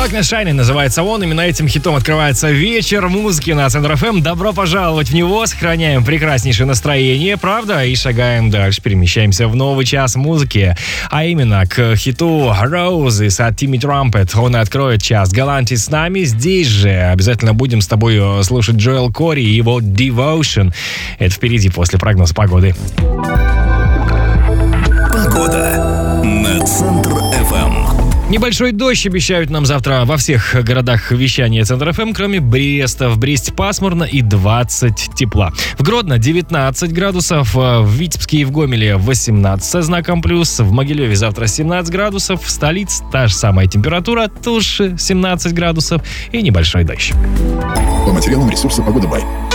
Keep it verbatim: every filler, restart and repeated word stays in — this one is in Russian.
Darkness Shining называется он. Именно этим хитом открывается вечер музыки на Центр эф эм. Добро пожаловать в него. Сохраняем прекраснейшее настроение, правда? И шагаем дальше. Перемещаемся в новый час музыки. А именно к хиту Roses от Timmy Trumpet. Он и откроет час. Галантис с нами. Здесь же обязательно будем с тобой слушать Джоэл Кори и его Devotion. Это впереди после прогноза погоды. Погода на Центр эф эм. Небольшой дождь обещают нам завтра во всех городах вещания Центр эф эм, кроме Бреста. В Бресте пасмурно и двадцать тепла. В Гродно девятнадцать градусов, в Витебске и в Гомеле восемнадцать со знаком плюс, в Могилеве завтра семнадцать градусов, в столице та же самая температура, тоже семнадцать градусов и небольшой дождь. По материалам ресурса «Погода Бай».